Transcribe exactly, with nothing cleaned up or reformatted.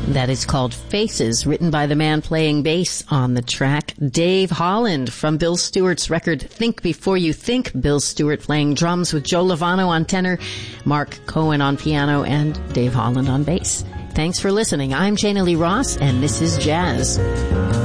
That is called Faces, written by the man playing bass on the track, Dave Holland, from Bill Stewart's record Think Before You Think. Bill Stewart playing drums with Joe Lovano on tenor, Mark Cohen on piano, and Dave Holland on bass. Thanks for listening. I'm Jana Lee Ross, and this is Jazz.